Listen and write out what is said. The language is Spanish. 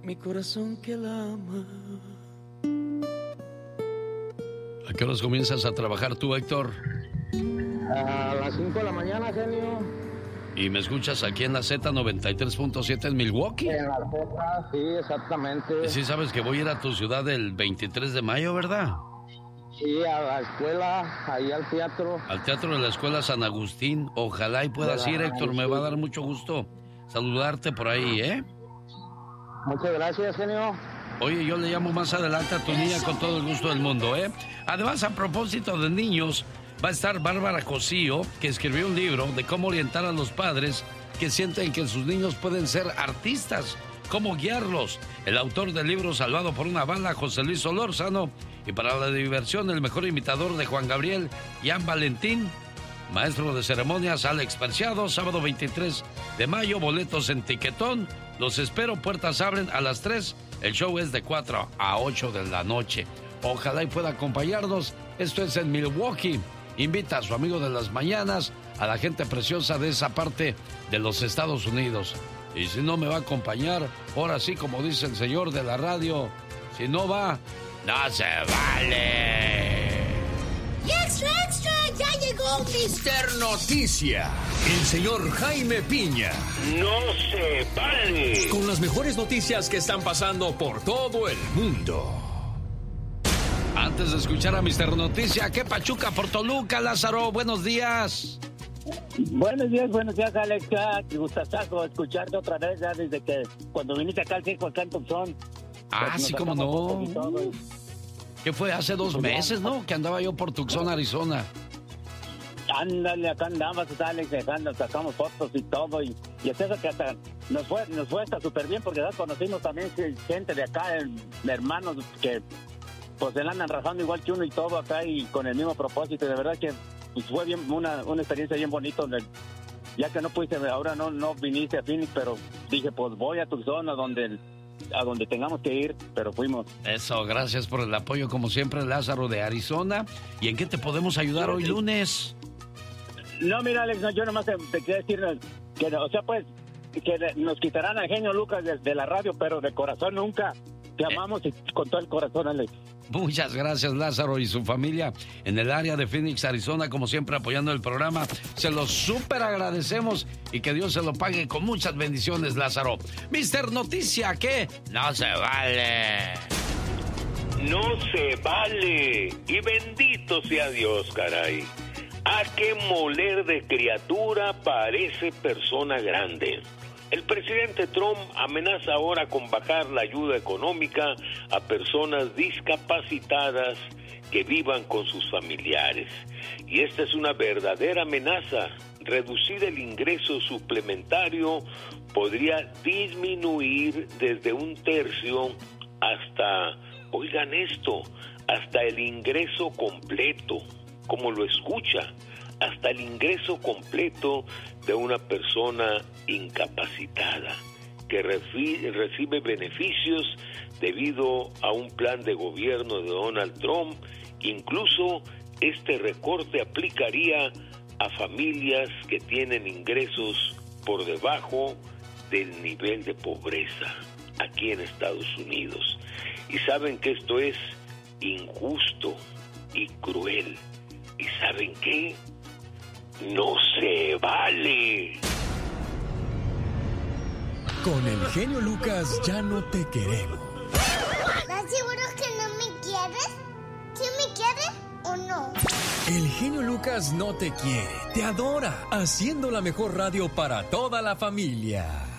mi corazón que la ama. ¿A qué horas comienzas a trabajar tú, Héctor? A las 5 de la mañana, genio. ¿Y me escuchas aquí en la Z93.7 en Milwaukee? En la Z, sí, exactamente. Y sí sabes que voy a ir a tu ciudad el 23 de mayo, ¿verdad? Sí, a la escuela, ahí al teatro. Al teatro de la Escuela San Agustín. Ojalá y puedas ir, Héctor. Me va a dar mucho gusto saludarte por ahí, ¿eh? Muchas gracias, genio. Oye, yo le llamo más adelante a tu niña con todo el gusto del mundo, ¿eh? Además, a propósito de niños, va a estar Bárbara Cosío, que escribió un libro de cómo orientar a los padres que sienten que sus niños pueden ser artistas, cómo guiarlos. El autor del libro Salvado por una bala, José Luis Solórzano. Y para la diversión, el mejor imitador de Juan Gabriel, Jan Valentín. Maestro de ceremonias, Alex Perciado. Sábado 23 de mayo, boletos en Tiquetón. Los espero, puertas abren a las 3. El show es de 4 a 8 de la noche. Ojalá y pueda acompañarnos. Esto es en Milwaukee. Invita a su amigo de las mañanas, a la gente preciosa de esa parte de los Estados Unidos. Y si no me va a acompañar, ahora sí, como dice el señor de la radio, si no va, no se vale. ¡Y extra, extra! ¡Ya llegó Mr. Noticia! El señor Jaime Piña. ¡No se vale! Con las mejores noticias que están pasando por todo el mundo. Antes de escuchar a Mr. Noticia, ¿qué pachuca por Toluca, Lázaro? Buenos días. Buenos días, Alex. Te gustazo escucharte otra vez, ya desde que cuando viniste acá al circo acá en Tucson. Ah, sí, cómo no. ¿Qué fue? Hace 2 meses, ¿no? Que andaba yo por Tucson, Arizona. Ándale, acá andamos, Alex, nos sacamos fotos y todo. Y es eso que hasta nos fue hasta súper bien, porque ya conocimos también gente de acá, hermanos que pues se la andan rajando igual que uno y todo acá y con el mismo propósito. De verdad que pues, fue bien una experiencia bien bonita. Ya que no pudiste, ahora no viniste a Phoenix, pero dije, pues voy a Tucson, a donde tengamos que ir, pero fuimos. Eso, gracias por el apoyo, como siempre, Lázaro de Arizona. ¿Y en qué te podemos ayudar hoy lunes? No, mira, Alex, yo nomás te quería decir que, o sea, pues, que nos quitarán al genio Lucas de la radio, pero de corazón nunca. Te amamos y con todo el corazón, Alex. Muchas gracias, Lázaro y su familia en el área de Phoenix, Arizona, como siempre apoyando el programa. Se los súper agradecemos y que Dios se lo pague con muchas bendiciones, Lázaro. Mister Noticia, ¿qué? No se vale. No se vale. Y bendito sea Dios, caray. ¿A qué moler de criatura parece persona grande? El presidente Trump amenaza ahora con bajar la ayuda económica a personas discapacitadas que vivan con sus familiares. Y esta es una verdadera amenaza. Reducir el ingreso suplementario podría disminuir desde 1/3 hasta, oigan esto, hasta el ingreso completo, como lo escucha, hasta el ingreso completo de una persona incapacitada que recibe beneficios debido a un plan de gobierno de Donald Trump. Incluso este recorte aplicaría a familias que tienen ingresos por debajo del nivel de pobreza aquí en Estados Unidos. Y saben que esto es injusto y cruel. ¿Y saben qué? ¡No se vale! Con el genio Lucas ya no te queremos. ¿Estás seguro que no me quieres? ¿Sí me quieres o no? El genio Lucas no te quiere, te adora, haciendo la mejor radio para toda la familia.